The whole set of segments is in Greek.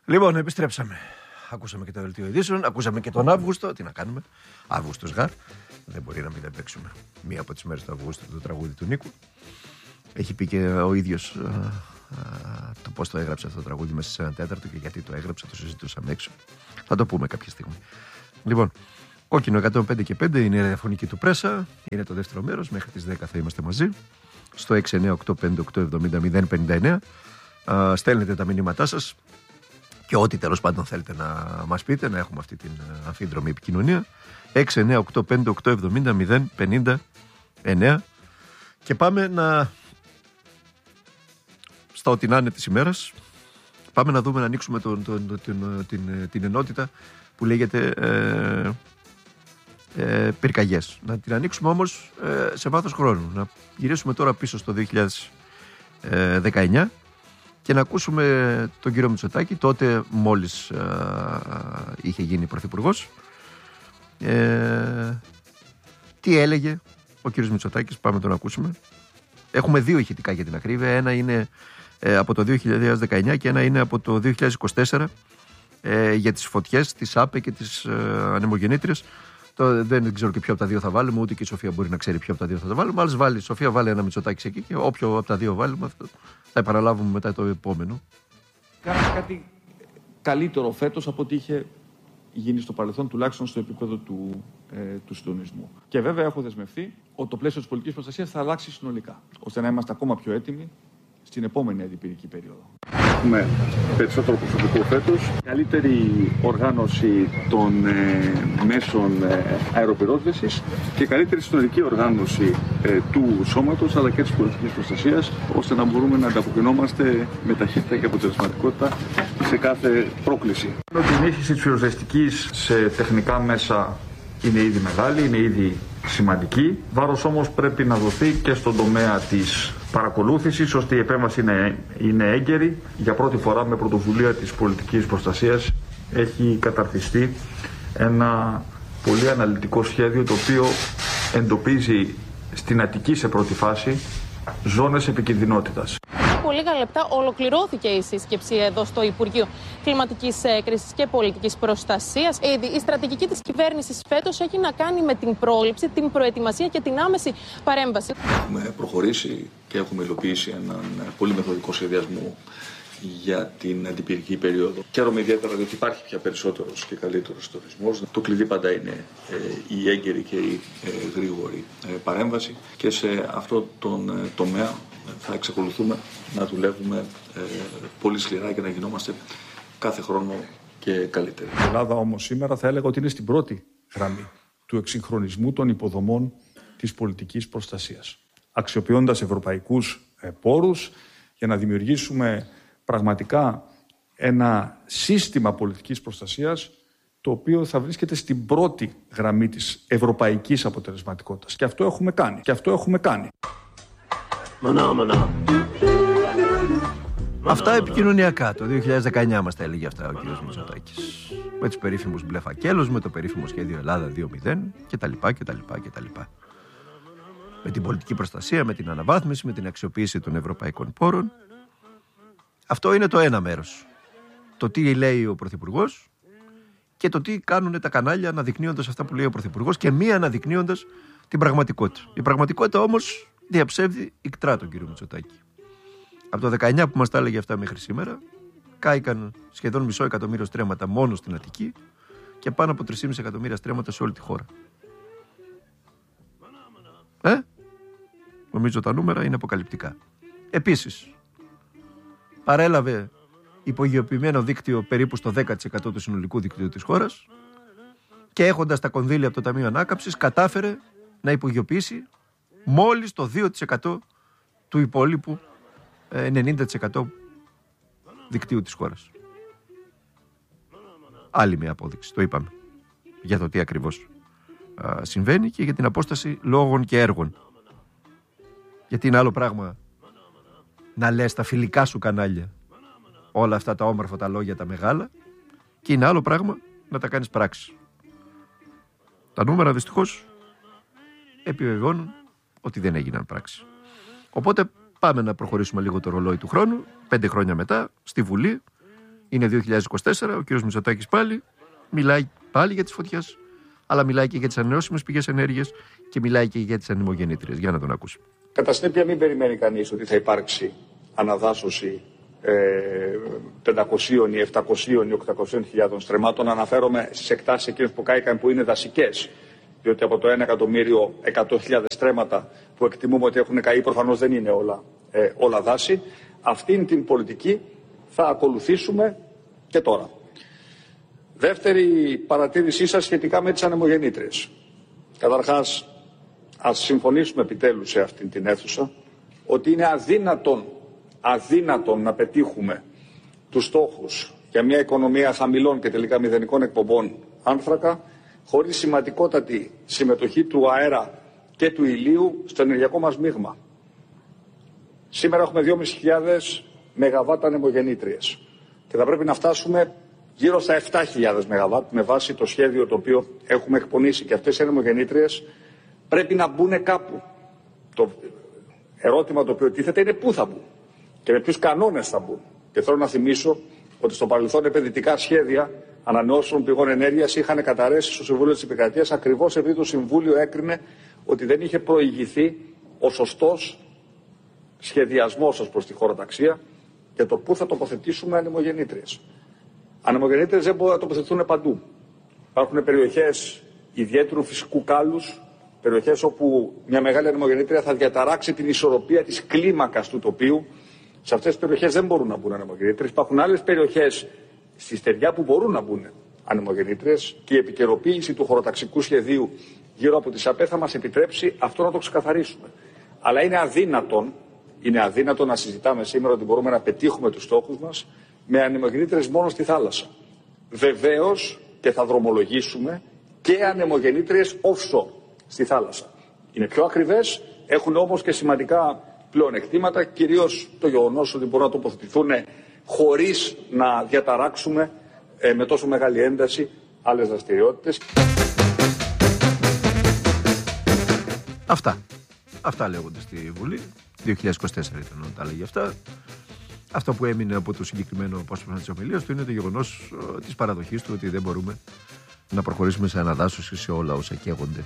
Λοιπόν, επιστρέψαμε. Ακούσαμε και το δελτίο ειδήσεων, ακούσαμε και τον Αύγουστο. Τι να κάνουμε. Αύγουστος γαρ. Δεν μπορεί να μην τα παίξουμε. Μία από τις μέρες του Αυγούστου, το τραγούδι του Νίκου. Έχει πει και ο ίδιος το πώς το έγραψε αυτό το τραγούδι μέσα σε ένα τέταρτο και γιατί το έγραψε, το συζητούσαμε έξω. Θα το πούμε κάποια στιγμή. Λοιπόν, Κόκκινο 105 και 5 είναι η ραδιοφωνική του Πρέσα. Είναι το δεύτερο μέρος. Μέχρι τις 10 θα είμαστε μαζί. Στο 6985870 059. Στέλνετε τα μηνύματά σας και ό,τι τέλος πάντων θέλετε να μας πείτε, να έχουμε αυτή την αμφίδρομη επικοινωνία. 6985870 059. Και πάμε στα ό,τι να είναι της ημέρας. Πάμε να δούμε, να ανοίξουμε την ενότητα που λέγεται πυρκαγιές. Να την ανοίξουμε όμως σε βάθος χρόνου. Να γυρίσουμε τώρα πίσω στο 2019 και να ακούσουμε τον κύριο Μητσοτάκη. Τότε μόλις είχε γίνει πρωθυπουργός. Τι έλεγε ο κύριος Μητσοτάκης. Πάμε να τον ακούσουμε. Έχουμε δύο ηχητικά για την ακρίβεια. Ένα είναι από το 2019 και ένα είναι από το 2024 για τις φωτιές, τις ΑΠΕ και τις ανεμογεννήτριες. Δεν ξέρω και ποιο από τα δύο θα βάλουμε, ούτε και η Σοφία μπορεί να ξέρει ποιο από τα δύο θα τα βάλουμε. Άλλος βάλει, η Σοφία βάλει ένα Μητσοτάκη εκεί και όποιο από τα δύο βάλουμε, αυτό θα επαναλάβουμε μετά το επόμενο. Κάναμε κάτι καλύτερο φέτος από ό,τι είχε γίνει στο παρελθόν, τουλάχιστον στο επίπεδο του συντονισμού. Και βέβαια έχω δεσμευτεί ότι το πλαίσιο της πολιτικής προστασίας θα αλλάξει συνολικά, ώστε να είμαστε ακόμα πιο έτοιμοι στην επόμενη αντιπυρική περίοδο. Έχουμε περισσότερο προσωπικό φέτος, καλύτερη οργάνωση των μέσων αεροπυρόσβεσης και καλύτερη συνολική οργάνωση του σώματος αλλά και της πολιτικής προστασίας, ώστε να μπορούμε να ανταποκρινόμαστε με ταχύτητα και αποτελεσματικότητα σε κάθε πρόκληση. Η ενίσχυση της πυροσβεστικής σε τεχνικά μέσα είναι ήδη μεγάλη, είναι ήδη σημαντική. Βάρος όμως πρέπει να δοθεί και στον τομέα της παρακολούθησης, ώστε η επέμβαση είναι έγκαιρη. Για πρώτη φορά με πρωτοβουλία της πολιτικής προστασίας έχει καταρτιστεί ένα πολύ αναλυτικό σχέδιο, το οποίο εντοπίζει στην Αττική σε πρώτη φάση ζώνες επικινδυνότητας. Από λίγα λεπτά ολοκληρώθηκε η σύσκεψη εδώ στο Υπουργείο Κλιματικής Κρίσης και Πολιτικής Προστασίας. Ήδη η στρατηγική της κυβέρνησης φέτος έχει να κάνει με την πρόληψη, την προετοιμασία και την άμεση παρέμβαση. Έχουμε προχωρήσει και έχουμε υλοποιήσει έναν πολύ μεθοδικό σχεδιασμό για την αντιπυρική περίοδο. Χαίρομαι ιδιαίτερα διότι υπάρχει πια περισσότερος και καλύτερος συντονισμός. Το κλειδί πάντα είναι η έγκαιρη και η γρήγορη παρέμβαση και σε αυτό τον τομέα θα εξακολουθούμε να δουλεύουμε πολύ σκληρά και να γινόμαστε κάθε χρόνο και καλύτεροι. Η Ελλάδα όμως σήμερα θα έλεγα ότι είναι στην πρώτη γραμμή του εξυγχρονισμού των υποδομών της πολιτικής προστασίας, αξιοποιώντας ευρωπαϊκούς πόρους για να δημιουργήσουμε πραγματικά ένα σύστημα πολιτικής προστασίας το οποίο θα βρίσκεται στην πρώτη γραμμή της ευρωπαϊκής αποτελεσματικότητας. Και αυτό έχουμε κάνει. Αυτά επικοινωνιακά. Το 2019 μας τα έλεγε αυτά ο κ. Μητσοτάκης. Με τους περίφημους μπλεφακέλους, με το περίφημο σχέδιο Ελλάδα 2.0 κτλ. Με την πολιτική προστασία, με την αναβάθμιση, με την αξιοποίηση των ευρωπαϊκών πόρων. Αυτό είναι το ένα μέρος. Το τι λέει ο Πρωθυπουργός και το τι κάνουν τα κανάλια αναδεικνύοντας αυτά που λέει ο Πρωθυπουργός και μη αναδεικνύοντας την πραγματικότητα. Η πραγματικότητα όμως διαψεύδει ικτρά τον κύριο Μητσοτάκη. Από το 19 που μας τα έλεγε αυτά μέχρι σήμερα, κάηκαν σχεδόν 500.000 στρέμματα μόνο στην Αττική και πάνω από 3,5 εκατομμύρια στρέμματα σε όλη τη χώρα. Νομίζω τα νούμερα είναι αποκαλυπτικά. Επίσης, παρέλαβε υπογειοποιημένο δίκτυο περίπου στο 10% του συνολικού δικτύου της χώρας και έχοντας τα κονδύλια από το Ταμείο Ανάκαμψης κατάφερε να υπογειοποιήσει μόλις το 2% του υπόλοιπου 90% δικτύου της χώρας. Άλλη μια απόδειξη, το είπαμε, για το τι ακριβώς συμβαίνει και για την απόσταση λόγων και έργων. Γιατί είναι άλλο πράγμα να λες τα φιλικά σου κανάλια όλα αυτά τα όμορφα τα λόγια τα μεγάλα και είναι άλλο πράγμα να τα κάνεις πράξη. Τα νούμερα δυστυχώς επιβεβαιώνουν ότι δεν έγιναν πράξη. Οπότε πάμε να προχωρήσουμε λίγο το ρολόι του χρόνου, 5 χρόνια μετά, στη Βουλή Είναι 2024, ο κ. Μητσοτάκης πάλι μιλάει πάλι για τις φωτιές, αλλά μιλάει και για τις ανανεώσιμες πηγές ενέργειας και μιλάει και για τις ανεμογεννήτριες. Για να τον ακούσουμε. Κατά συνέπεια, μην περιμένει κανείς ότι θα υπάρξει αναδάσωση 500 ή 700 ή 800 χιλιάδων στρεμμάτων. Αναφέρομαι στις εκτάσεις εκείνες που κάηκαν που είναι δασικές. Διότι από το 1.100.000 στρέμματα που εκτιμούμε ότι έχουν καεί, προφανώς δεν είναι όλα δάση. Αυτήν την πολιτική θα ακολουθήσουμε και τώρα. Δεύτερη παρατήρησή σας σχετικά με τις ανεμογεννήτριες. Καταρχάς, ας συμφωνήσουμε επιτέλους σε αυτήν την αίθουσα ότι είναι αδύνατον να πετύχουμε τους στόχους για μια οικονομία χαμηλών και τελικά μηδενικών εκπομπών άνθρακα χωρίς σημαντικότατη συμμετοχή του αέρα και του ηλίου στο ενεργειακό μας μείγμα. Σήμερα έχουμε 2.500 ΜΒ ανεμογεννήτριες και θα πρέπει να φτάσουμε γύρω στα 7.000 ΜΒ με βάση το σχέδιο το οποίο έχουμε εκπονήσει, και αυτές οι ανεμογεννήτριες πρέπει να μπουν κάπου. Το ερώτημα το οποίο τίθεται είναι πού θα μπουν και με ποιους κανόνες θα μπουν. Και θέλω να θυμίσω ότι στο παρελθόν επενδυτικά σχέδια ανανεώσιμων πηγών ενέργειας είχαν καταρρέσει στο Συμβούλιο της Επικρατείας ακριβώς επειδή το Συμβούλιο έκρινε ότι δεν είχε προηγηθεί ο σωστός σχεδιασμός ως προς τη χωροταξία και το πού θα τοποθετήσουμε ανεμογεννήτριες. Ανεμογεννήτριες δεν μπορούν να τοποθετηθούν παντού. Υπάρχουν περιοχές ιδιαίτερου φυσικού κάλους, περιοχές όπου μια μεγάλη ανεμογεννήτρια θα διαταράξει την ισορροπία της κλίμακας του τοπίου. Σε αυτές τις περιοχές δεν μπορούν να μπουν ανεμογεννήτριες. Υπάρχουν άλλες περιοχές στη στεριά που μπορούν να μπουν ανεμογεννήτριες και η επικαιροποίηση του χωροταξικού σχεδίου γύρω από τις ΑΠΕ θα μας επιτρέψει αυτό να το ξεκαθαρίσουμε. Αλλά είναι αδύνατον να συζητάμε σήμερα ότι μπορούμε να πετύχουμε τους στόχους μας με ανεμογεννήτριες μόνο στη θάλασσα. Βεβαίως και θα δρομολογήσουμε και ανεμογεννήτριες offshore στη θάλασσα. Είναι πιο ακριβές, έχουν όμως και σημαντικά πλεονεκτήματα, κυρίως το γεγονός ότι μπορούν να τοποθετηθούν χωρίς να διαταράξουμε με τόσο μεγάλη ένταση άλλες δραστηριότητες. Αυτά λέγονται στη Βουλή. 2024 ήταν όταν τα λέγει αυτά. Αυτό που έμεινε από το συγκεκριμένο απόσπασμα της ομιλίας του είναι το γεγονός της παραδοχής του ότι δεν μπορούμε να προχωρήσουμε σε αναδάσωση σε όλα όσα καίγονται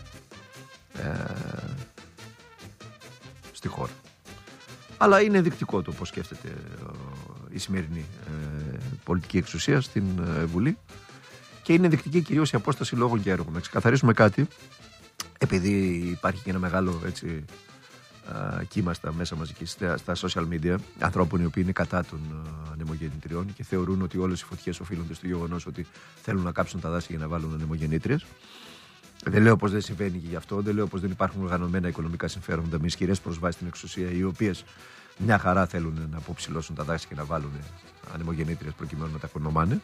στη χώρα. Αλλά είναι ενδεικτικό το πώς σκέφτεται η σημερινή πολιτική εξουσία στην Βουλή και είναι ενδεικτική κυρίως η απόσταση λόγων και έργων. Να ξεκαθαρίσουμε κάτι, επειδή υπάρχει και ένα μεγάλο κύμα στα μέσα μαζικής, στα social media, ανθρώπων οι οποίοι είναι κατά των ανεμογεννητριών και θεωρούν ότι όλες οι φωτιές οφείλονται στο γεγονός ότι θέλουν να κάψουν τα δάση για να βάλουν ανεμογεννήτριες. Δεν λέω πως δεν συμβαίνει και γι' αυτό, δεν λέω πως δεν υπάρχουν οργανωμένα οικονομικά συμφέροντα με ισχυρές προσβάσεις στην εξουσία, οι οποίες μια χαρά θέλουν να αποψηλώσουν τα δάση και να βάλουν ανεμογεννήτριες προκειμένου να τα οικονομάνε.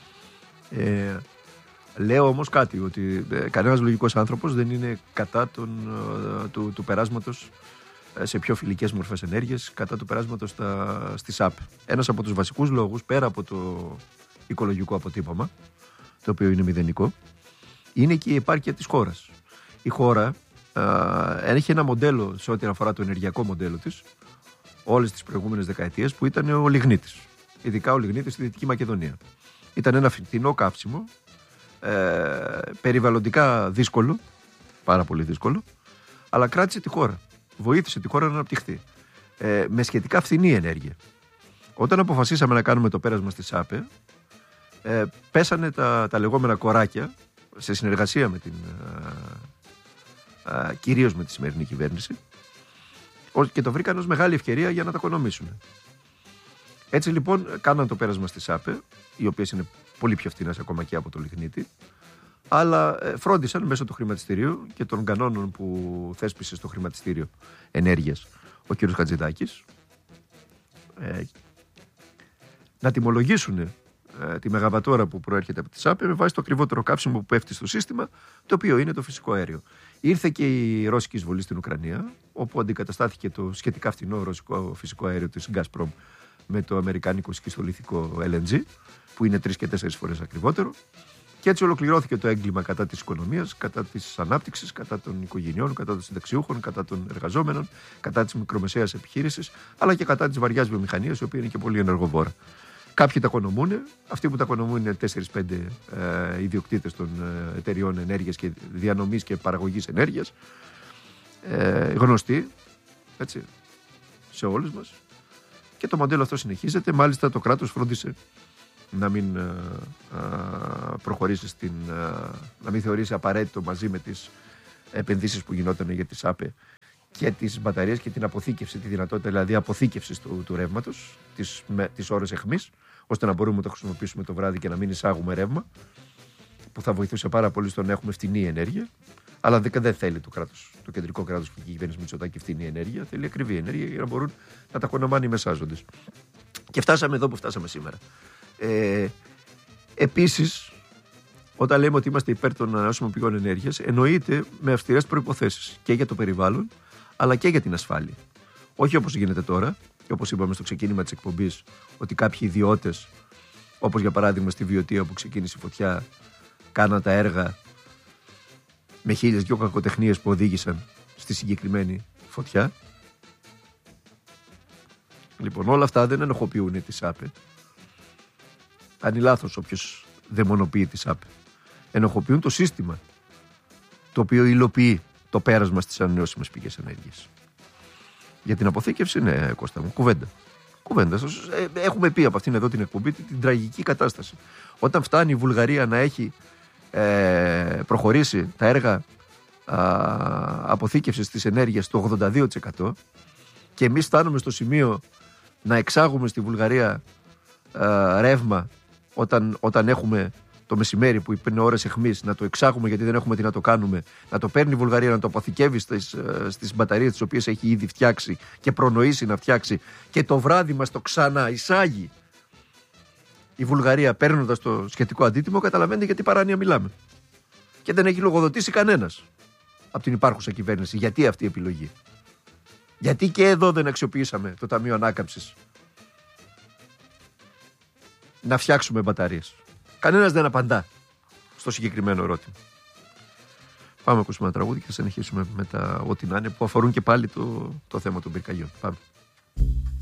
Λέω όμως κάτι, ότι κανένας λογικός άνθρωπος δεν είναι κατά του περάσματος σε πιο φιλικές μορφές ενέργειας, κατά του περάσματος στη ΣΑΠ. Ένας από τους βασικούς λόγους, πέρα από το οικολογικό αποτύπωμα, το οποίο είναι μηδενικό, είναι και η επάρκεια της χώρας. Η χώρα έχει ένα μοντέλο σε ό,τι αφορά το ενεργειακό μοντέλο της όλες τις προηγούμενες δεκαετίες που ήταν ο λιγνίτης. Ειδικά ο λιγνίτης στη Δυτική Μακεδονία. Ήταν ένα φθηνό καύσιμο, περιβαλλοντικά δύσκολο, πάρα πολύ δύσκολο, αλλά κράτησε τη χώρα. Βοήθησε τη χώρα να αναπτυχθεί. Με σχετικά φθηνή ενέργεια. Όταν αποφασίσαμε να κάνουμε το πέρασμα στη ΣΑΠΕ, πέσανε τα λεγόμενα κοράκια σε συνεργασία με κυρίως με τη σημερινή κυβέρνηση και το βρήκαν ως μεγάλη ευκαιρία για να τα οικονομήσουν. Έτσι λοιπόν κάναν το πέρασμα στη ΣΑΠΕ, οι οποίες είναι πολύ πιο φθηνές ακόμα και από το λιγνίτη, αλλά φρόντισαν μέσω του χρηματιστηρίου και των κανόνων που θέσπισε στο χρηματιστήριο ενέργειας ο κ. Χατζηδάκης να τιμολογήσουν τη μεγαβατόρα που προέρχεται από τη ΣΑΠΕ με βάση το ακριβότερο καύσιμο που πέφτει στο σύστημα, το οποίο είναι το φυσικό αέριο. Ήρθε και η ρώσικη εισβολή στην Ουκρανία, όπου αντικαταστάθηκε το σχετικά φθηνό ρωσικό φυσικό αέριο της Gazprom με το αμερικάνικο σκιστολιθικό LNG, που είναι 3 και 4 φορές ακριβότερο. Και έτσι ολοκληρώθηκε το έγκλημα κατά της οικονομίας, κατά της ανάπτυξης, κατά των οικογενειών, κατά των συνταξιούχων, κατά των εργαζόμενων, κατά της μικρομεσαίας επιχείρησης, αλλά και κατά της βαριάς βιομηχανίας, η οποία είναι και πολύ ενεργοβόρα. Κάποιοι τα οικονομούν. Αυτοί που τα οικονομούν είναι 4-5 ιδιοκτήτες των εταιριών ενέργειας και διανομής και παραγωγής ενέργειας. Γνωστοί, έτσι, σε όλους μας. Και το μοντέλο αυτό συνεχίζεται. Μάλιστα το κράτος φρόντισε να μην προχωρήσει να μην θεωρήσει απαραίτητο μαζί με τις επενδύσεις που γινόταν για τις ΑΠΕ και τις μπαταρίες και την αποθήκευση, τη δυνατότητα δηλαδή αποθήκευσης του ρεύματος τις ώρες αιχμής, ώστε να μπορούμε να το χρησιμοποιήσουμε το βράδυ και να μην εισάγουμε ρεύμα, που θα βοηθούσε πάρα πολύ στο να έχουμε φτηνή ενέργεια. Αλλά δεν θέλει το κεντρικό κράτος και η κυβέρνηση Μητσοτάκη φτηνή ενέργεια, θέλει ακριβή ενέργεια για να μπορούν να τα οικονομάνε οι μεσάζοντες. Και φτάσαμε εδώ που φτάσαμε σήμερα. Επίσης, όταν λέμε ότι είμαστε υπέρ των ανανεώσιμων πηγών ενέργειας, εννοείται με αυστηρές προϋποθέσεις και για το περιβάλλον, αλλά και για την ασφάλεια. Όχι όπως γίνεται τώρα, και όπως είπαμε στο ξεκίνημα της εκπομπής, ότι κάποιοι ιδιώτες, όπως για παράδειγμα στη Βιωτία που ξεκίνησε η φωτιά, κάναν τα έργα με 1002 κακοτεχνίες που οδήγησαν στη συγκεκριμένη φωτιά. Λοιπόν, όλα αυτά δεν ενοχοποιούν τις ΑΠΕ. Κάνει λάθος όποιος δαιμονοποιεί τις ΑΠΕ. Ενοχοποιούν το σύστημα, το οποίο υλοποιεί το πέρασμα στις ανανεώσιμες πηγές ενέργειας. Για την αποθήκευση, ναι, Κώστα μου, κουβέντα. Έχουμε πει από αυτήν εδώ την εκπομπή την τραγική κατάσταση. Όταν φτάνει η Βουλγαρία να έχει προχωρήσει τα έργα αποθήκευσης της ενέργειας στο 82% και εμείς φτάνουμε στο σημείο να εξάγουμε στη Βουλγαρία ρεύμα όταν έχουμε το μεσημέρι που είναι ώρες αιχμής, να το εξάγουμε γιατί δεν έχουμε τι να το κάνουμε, να το παίρνει η Βουλγαρία να το αποθηκεύει στις μπαταρίες τις οποίες έχει ήδη φτιάξει και προνοήσει να φτιάξει, και το βράδυ μας το ξαναεισάγει η Βουλγαρία παίρνοντας το σχετικό αντίτιμο. Καταλαβαίνετε γιατί παράνοια μιλάμε. Και δεν έχει λογοδοτήσει κανένας από την υπάρχουσα κυβέρνηση. Γιατί αυτή η επιλογή? Γιατί και εδώ δεν αξιοποιήσαμε το Ταμείο Ανάκαμψης να φτιάξουμε μπαταρίες? Κανένας δεν απαντά στο συγκεκριμένο ερώτημα. Πάμε να ακούσουμε ένα τραγούδι και θα συνεχίσουμε με τα ό,τι να είναι, που αφορούν και πάλι το θέμα των πυρκαγιών. Πάμε.